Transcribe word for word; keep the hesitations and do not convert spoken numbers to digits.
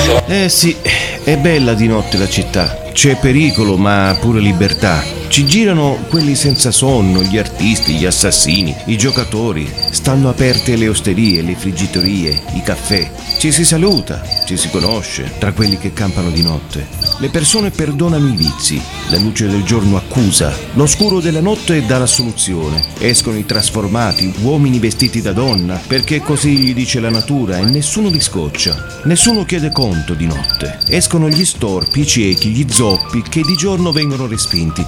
Eh sì, è bella di notte la città. C'è pericolo, ma pure libertà. Ci girano quelli senza sonno, gli artisti, gli assassini, i giocatori. Stanno aperte le osterie, le friggitorie, i caffè. Ci si saluta, ci si conosce tra quelli che campano di notte. Le persone perdonano i vizi. La luce del giorno accusa, l'oscuro della notte dà la soluzione. Escono i trasformati, uomini vestiti da donna, perché così gli dice la natura e nessuno li scoccia. Nessuno chiede conto di notte. Escono gli storpi, i ciechi, gli zoppi che di giorno vengono respinti.